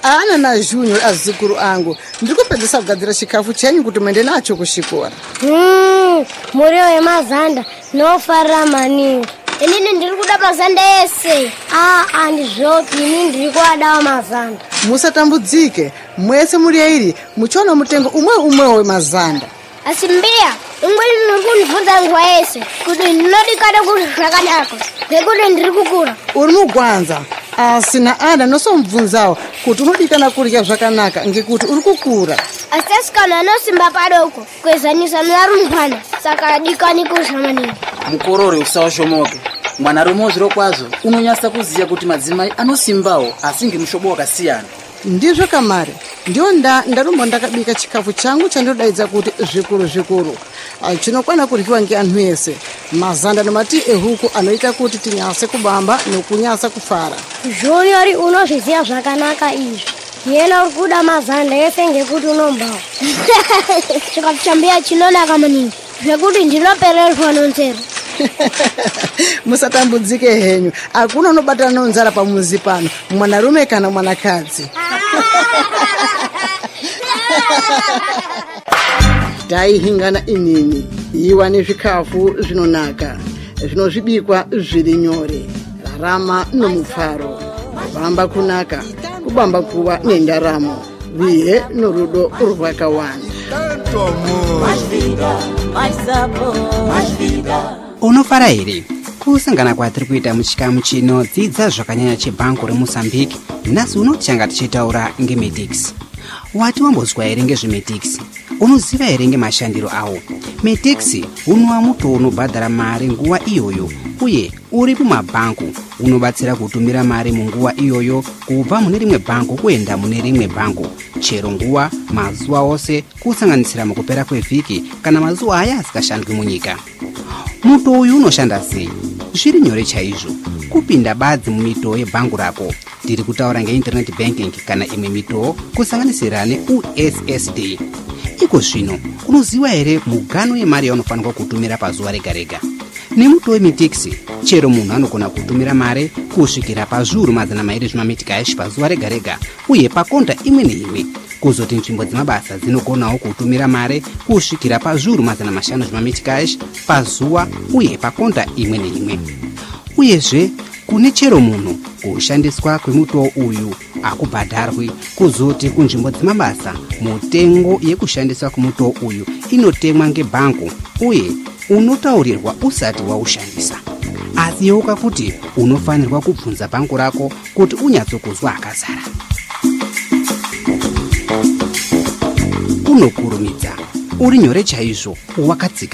Ana na Junior azukuru angu ndikupedzesa kugadzira chikafu chenyu kuti muende nacho kuchikora. Muriwo wemazanda nofarira maningi. Inini ndiri kuda mazanda ese. Andizvopi, inini ndiri kuadawo mazanda. Musatambudzike, mwese muri airi muchiona mutengo umwe wemazanda. Asi mbiya, umweni ndikundibvunza nguva yese kuti ndinodikada kuti zvakadako ngekuti ndiri kukura. Uri mugwanza, asi na Ana nosomubvunzawo kuti unodikana kurya zvakanaka ngekuti uri kukura. Asi asikana anosimba padoko kwezanisa nevarumbwana, saka adikani kurya maningi. Mukorore usawashomoke. Mwanarume wozviro kwazvo unonyasa kuziya kuti madzimai anosimbawo asi ngemushobo wakasiyana. Ndizvo Kamari, ndiyo ndarumba ndakabika chikafu changu chandodaidza kuti zvikuru. Chinokwana kuryiwa ngeanhu ese. Mazanda nemati ehuku anoita kuti tinyase kubamba nokunyasa kufara. Junior unozviziva zvakanaka izvi. Yena uri kuda mazanda ese ngekuti unombawo. Chikafu chambiya chinonaka maningi zvekuti ndinopererwa nonzero. Musatambudzike henyu, hakuna unobatana nonzara pamuzi pano, mwanarume kana mwanakadzi. Taihingana inini, iwa nezvikafu zvinonaka, zvinozvibikwa zviri nyore, rarama nomufaro, kubamba kunaka, kubamba kuva nendaramo, vihe norudo rwakawanda. Unofara here kusangana kwatiri kuita muchikamu chino dzidza zvakanyanya chebhanku reMozambique. Nhasi unochanga tichitaura ngeMedix. Wati wambozwa here ngezveMedix? Unoziva here ngemashandiro awo? Medix unova muto unobhadhara mari nguva iyoyo, uye uri mumabhanku unobatsira kutumira mari munguva iyoyo kubva mune rimwe bhanku kuenda mune rimwe bhanku, chero nguva, mazuva ose, kusanganisira mukupera kwevhiki kana mazuva aya asikashandwi munyika. Muto uyu unoshanda sei? Zviri nyore chaizvo. Kupinda badzi mumito yebhangu rako. Tiri kutaura ngeinternet banking kana imwe mito kusanganisira neUSSD. Iko zvino, unoziva here mugano yemari yaunofanirwa kutumira pazuva rega-rega? Nemuto weMedix, chero munhu anogona kutumira mari kusvikira pazviuru 200 meticais pazuva rega-rega, uye pakonta imwe neimwe. Kuzoti nzvimbo dzemabasa dzinogonawo kutumira mari kusvikira pazviuru 500 meticais pazuva, uye pakonta imwe neimwe. Uyezve, kune chero munhu kushandiswa kwemuto uyu akubhadharwi. Kuzoti kunzvimbo dzemabasa mutengo yekushandiswa kwemuto uyu inotemwa ngebhanku, uye unotaurirwa usati waushandisa. Asi yeuka kuti unofanirwa kubvunza bhanku rako kuti unyatsokuzwa akazara. Unokurumidza, uri nyore chaizvo, wakatsika.